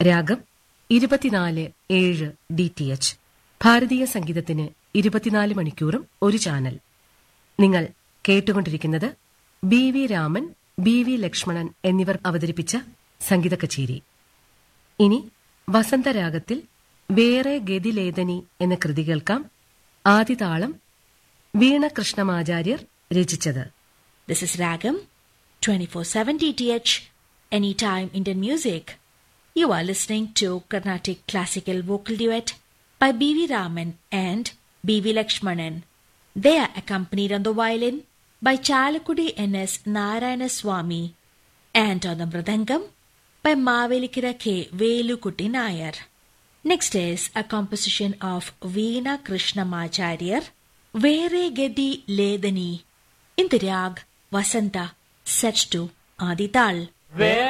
രാഗം 24/7 DTH. ഭാരതീയ സംഗീതത്തിന് 24 മണിക്കൂറും ഒരു ചാനൽ. നിങ്ങൾ കേട്ടുകൊണ്ടിരിക്കുന്നത് BV രാമൻ, BV ലക്ഷ്മണൻ എന്നിവർ അവതരിപ്പിച്ച സംഗീത കച്ചേരി. ഇനി വസന്തരാഗത്തിൽ വേറെ ഗതിലേദനി എന്ന കൃതി കേൾക്കാം. ആദിതാളം വീണ കൃഷ്ണമാചാര്യർ രചിച്ചത്. This is Ragam 24/7 DTH, anytime Indian music. You are listening to Carnatic classical vocal duet by BV Raman and BV Lakshmanan. They are accompanied on the violin by Chalakudi N.S. Narayana Swami and on the mridangam by Mavelikira K. Velukutti Nayar. Next is a composition of Veena Krishnamacharya, Vere Gedi Ledani, in the rag Vasanta, set to Adi Tal.